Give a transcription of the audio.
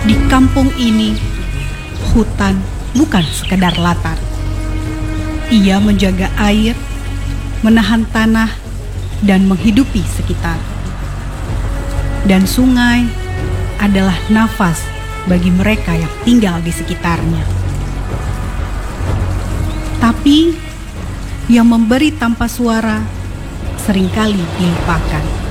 Di kampung ini, hutan bukan sekedar latar. Ia menjaga air, menahan tanah, dan menghidupi sekitar. Dan sungai adalah nafas bagi mereka yang tinggal di sekitarnya. Tapi yang memberi tanpa suara seringkali dilupakan.